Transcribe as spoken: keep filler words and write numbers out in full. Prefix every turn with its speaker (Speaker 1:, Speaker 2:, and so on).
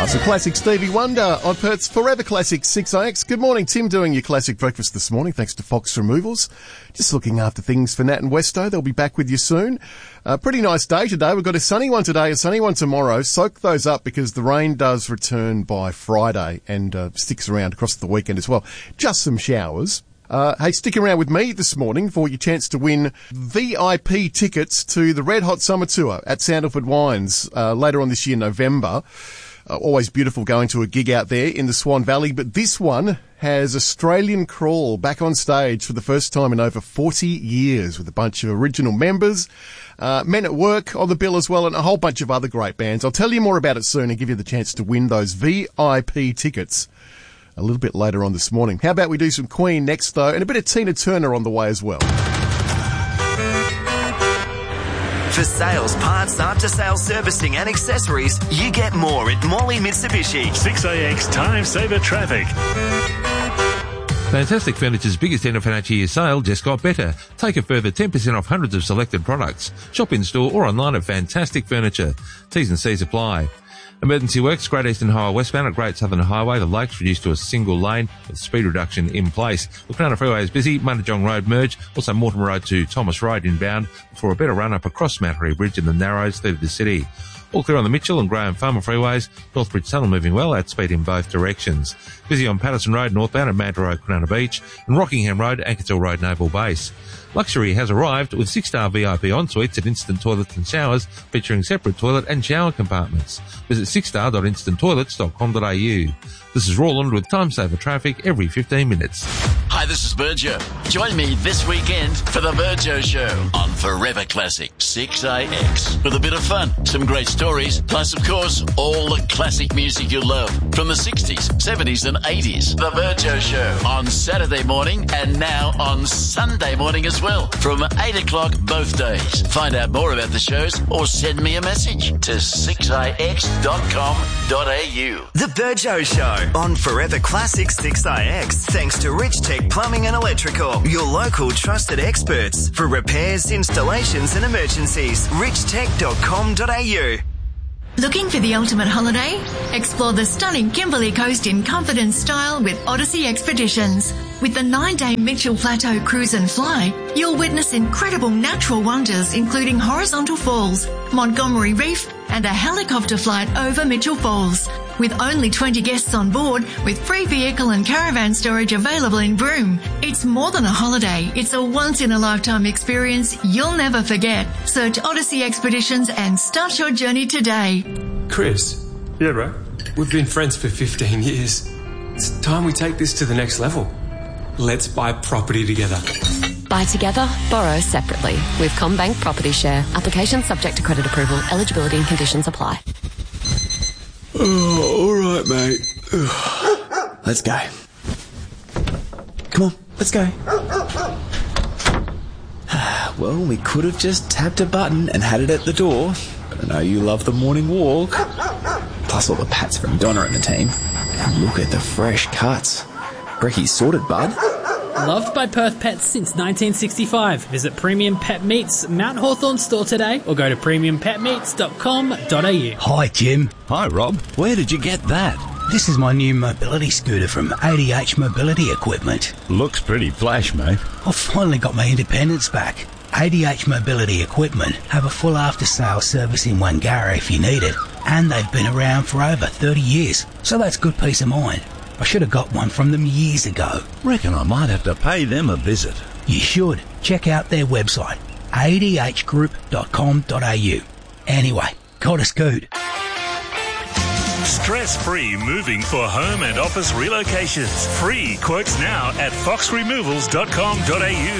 Speaker 1: Oh, some classic Stevie Wonder on Perth's Forever Classic six A X. Good morning, Tim, doing your classic breakfast this morning, thanks to Fox Removals. Just looking after things for Nat and Westo. They'll be back with you soon. A pretty nice day today. We've got a sunny one today, a sunny one tomorrow. Soak those up because the rain does return by Friday and uh, sticks around across the weekend as well. Just some showers. Uh, hey, stick around with me this morning for your chance to win V I P tickets to the Red Hot Summer Tour at Sandalford Wines uh, later on this year, November. Uh, always beautiful going to a gig out there in the Swan Valley, but this one has Australian Crawl back on stage for the first time in over forty years with a bunch of original members, uh, Men at Work on the bill as well, and a whole bunch of other great bands. I'll tell you more about it soon and give you the chance to win those V I P tickets a little bit later on this morning. How about we do some Queen next, though, and a bit of Tina Turner on the way as well.
Speaker 2: For sales, parts, after-sales servicing and accessories, you get more at Morley Mitsubishi.
Speaker 3: six A X Time Saver Traffic.
Speaker 4: Fantastic Furniture's biggest end of financial year sale just got better. Take a further ten percent off hundreds of selected products. Shop in-store or online at Fantastic Furniture. T's and C's apply. Emergency works, Great Eastern Highway westbound at Great Southern Highway. The Lakes reduced to a single lane with speed reduction in place. The Cronulla Freeway is busy. Mundajonge Road merge. Also Mortimer Road to Thomas Road inbound for a better run up across Mount Harry Bridge in the Narrows through the city. All clear on the Mitchell and Graham Farmer freeways. Northbridge Tunnel moving well at speed in both directions. Busy on Patterson Road northbound at Manta Road, Cronulla Beach, and Rockingham Road, Ankersville Road, Naval Base. Luxury has arrived with six-star V I P ensuites at Instant Toilets and Showers featuring separate toilet and shower compartments. Visit six star dot instant toilets dot com dot a u. This is Roland with Time Saver Traffic every fifteen minutes.
Speaker 5: Hi, this is Virgio. Join me this weekend for the Virgio Show on Forever Classic six A X. With a bit of fun, some great stories, plus, of course, all the classic music you love from the sixties, seventies and eighties. The Virgio Show on Saturday morning and now on Sunday morning as well from eight o'clock both days. Find out more about the shows or send me a message to six a x dot com dot a u.
Speaker 2: The Virgio Show on Forever Classic six A X, thanks to Rich Tech Plumbing and Electrical, your local trusted experts for repairs, installations and emergencies. rich tech dot com dot a u.
Speaker 6: Looking for the ultimate holiday? Explore the stunning Kimberley Coast in comfort and style with Odyssey Expeditions. With the nine-day Mitchell Plateau Cruise and Fly, you'll witness incredible natural wonders including horizontal falls, Montgomery Reef, and a helicopter flight over Mitchell Falls. With only twenty guests on board, with free vehicle and caravan storage available in Broome. It's more than a holiday. It's a once-in-a-lifetime experience you'll never forget. Search Odyssey Expeditions and start your journey today.
Speaker 7: Chris.
Speaker 3: Yeah, bro.
Speaker 7: We've been friends for fifteen years. It's time we take this to the next level. Let's buy property together.
Speaker 8: Buy together, borrow separately. With CommBank Property Share. Application subject to credit approval. Eligibility and conditions apply.
Speaker 9: Oh, all right, mate. Let's go. Come on, let's go. Well, we could have just tapped a button and had it at the door, but I know you love the morning walk. Plus all the pats from Donna and the team. And look at the fresh cuts. Brecky's sorted, bud.
Speaker 10: Loved by Perth Pets since nineteen sixty-five. Visit Premium Pet Meats Mount Hawthorn store today or go to premium pet meats dot com dot a u.
Speaker 11: Hi, Jim.
Speaker 12: Hi, Rob. Where did you get that?
Speaker 11: This is my new mobility scooter from A D H Mobility Equipment.
Speaker 12: Looks pretty flash, mate.
Speaker 11: I've finally got my independence back. A D H Mobility Equipment have a full after-sales service in Wangara if you need it, and they've been around for over thirty years, so that's good peace of mind. I should have got one from them years ago.
Speaker 12: Reckon I might have to pay them a visit.
Speaker 11: You should. Check out their website, a d h group dot com dot a u. Anyway, got a scoot.
Speaker 3: Stress-free moving for home and office relocations. Free quotes now at fox removals dot com dot a u.